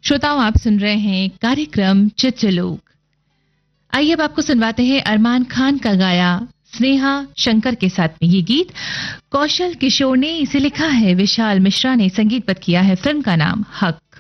श्रोताओं, आप सुन रहे हैं कार्यक्रम चित्रलोक। आइए अब आपको सुनवाते हैं अरमान खान का गाया स्नेहा शंकर के साथ में ये गीत। कौशल किशोर ने इसे लिखा है, विशाल मिश्रा ने संगीतबद्ध किया है। फिल्म का नाम हक।